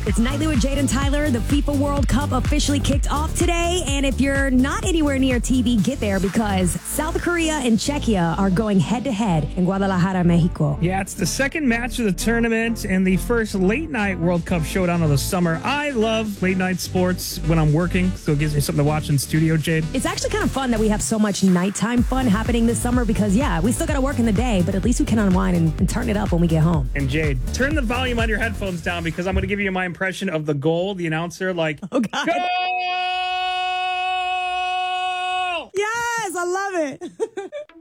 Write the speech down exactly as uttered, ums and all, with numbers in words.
It's Nightly with Jade and Tyler. The FIFA World Cup officially kicked off today. And if you're not anywhere near T V, get there because South Korea and Czechia are going head-to-head in Guadalajara, Mexico. Yeah, it's the second match of the tournament and the first late-night World Cup showdown of the summer. I love late-night sports when I'm working, so it gives me something to watch in studio, Jade. It's actually kind of fun that we have so much nighttime fun happening this summer because, yeah, we still got to work in the day, but at least we can unwind and, and turn it up when we get home. And Jade, turn the volume on your headphones down because I'm going to give you my impression of the goal, the announcer, like, oh, God. Goal! Yes, I love it.